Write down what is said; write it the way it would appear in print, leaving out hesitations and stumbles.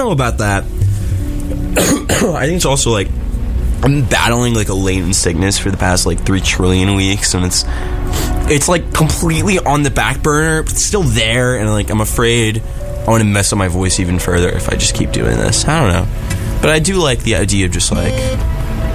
know about that. I think it's also, like, I'm battling, like, a latent sickness for the past, like, 3 trillion weeks, and it's like, completely on the back burner, but still there, and, like, I'm afraid I want to mess up my voice even further if I just keep doing this. I don't know. But I do like the idea of just, like,